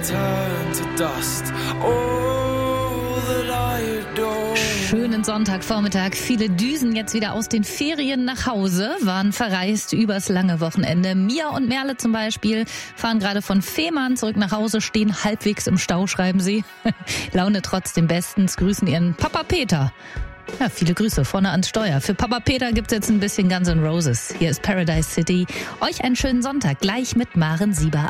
turn to dust. All that I adore. Schönen Sonntagvormittag. Viele düsen jetzt wieder aus den Ferien nach Hause, waren verreist übers lange Wochenende. Mia und Merle zum Beispiel fahren gerade von Fehmarn zurück nach Hause, stehen halbwegs im Stau, schreiben sie. Laune trotzdem bestens, grüßen ihren Papa Peter. Ja, viele Grüße vorne ans Steuer. Für Papa Peter gibt's jetzt ein bisschen Guns N' Roses. Hier ist Paradise City. Euch einen schönen Sonntag, gleich mit Maren Sieber.